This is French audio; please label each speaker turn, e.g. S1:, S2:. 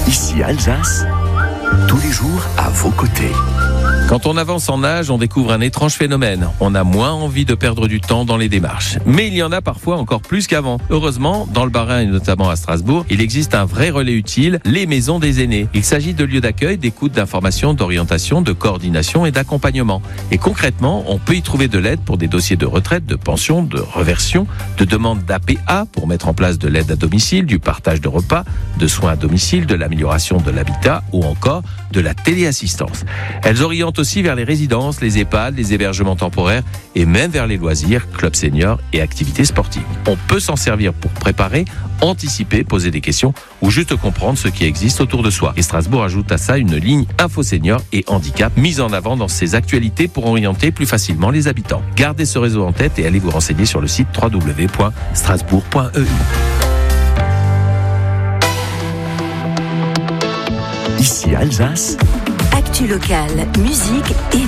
S1: Ici Alsace, tous les jours à vos côtés.
S2: Quand on avance en âge, on découvre un étrange phénomène. On a moins envie de perdre du temps dans les démarches. Mais il y en a parfois encore plus qu'avant. Heureusement, dans le Bas-Rhin et notamment à Strasbourg, il existe un vrai relais utile, les maisons des aînés. Il s'agit de lieux d'accueil, d'écoute, d'information, d'orientation, de coordination et d'accompagnement. Et concrètement, on peut y trouver de l'aide pour des dossiers de retraite, de pension, de reversion, de demande d'APA pour mettre en place de l'aide à domicile, du partage de repas, de soins à domicile, de l'amélioration de l'habitat ou encore de la téléassistance. Elles orientent aussi vers les résidences, les EHPAD, les hébergements temporaires et même vers les loisirs, clubs seniors et activités sportives. On peut s'en servir pour préparer, anticiper, poser des questions ou juste comprendre ce qui existe autour de soi. Et Strasbourg ajoute à ça une ligne Info Senior et Handicap mise en avant dans ses actualités pour orienter plus facilement les habitants. Gardez ce réseau en tête et allez vous renseigner sur le site www.strasbourg.eu.
S1: Ici Alsace,
S3: Actu locale, musique et